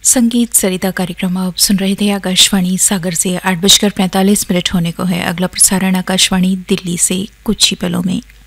संगीत सरिता कार्यक्रम आप सुन रहे थे आकाशवाणी सागर से। 8:45 होने को है। अगला प्रसारण आकाशवाणी दिल्ली से कुछ ही पलों में।